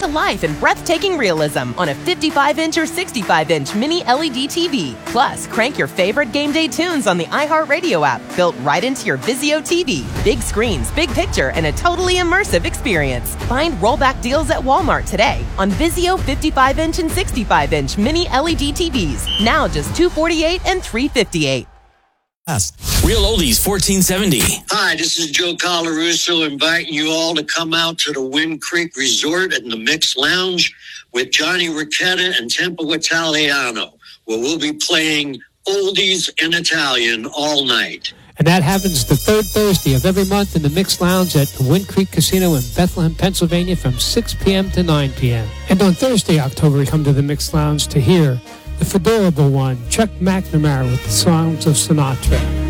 to life in breathtaking realism on a 55-inch or 65-inch mini LED TV. Plus, crank your favorite game day tunes on the iHeartRadio app, built right into your Vizio TV. Big screens, big picture, and a totally immersive experience. Find rollback deals at Walmart today on Vizio 55-inch and 65-inch mini LED TVs. Now just $248 and $358. Real Oldies 1470. Hi, this is Joe Colarusso inviting you all to come out to the Wind Creek Resort and the Mix Lounge with Johnny Ricchetta and Tempo Italiano, where we'll be playing oldies in Italian all night. And that happens the third Thursday of every month in the Mix Lounge at the Wind Creek Casino in Bethlehem, Pennsylvania from 6 p.m. to 9 p.m. And on Thursday, October, come to the Mix Lounge to hear the Fedorable One, Chuck McNamara with the songs of Sinatra.